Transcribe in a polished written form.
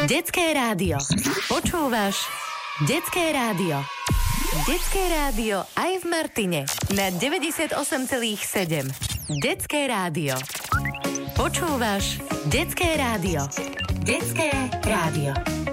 Detské rádio. Počúvaš Detské rádio. Detské rádio aj v Martine na 98,7. Detské rádio. Počúvaš Detské rádio. Detské rádio.